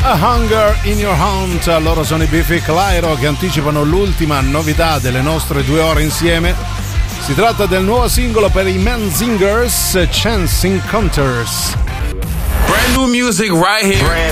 A Hunger in Your Hunt. Loro sono i Biffy Clyro che anticipano l'ultima novità delle nostre 2 ore insieme. Si tratta del nuovo singolo per i Menzingers, Chance Encounters. Brand new music right here.